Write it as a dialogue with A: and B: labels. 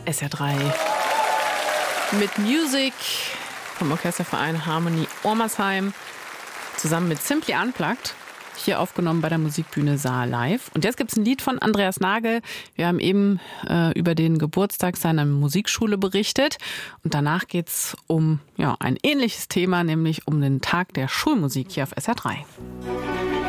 A: SR3 mit Music vom Orchesterverein Harmony Ormersheim zusammen mit Simply Unplugged. Hier aufgenommen bei der Musikbühne Saar Live. Und jetzt gibt es ein Lied von Andreas Nagel. Wir haben eben über den Geburtstag seiner Musikschule berichtet. Und danach geht es um ein ähnliches Thema, nämlich um den Tag der Schulmusik hier auf SR3.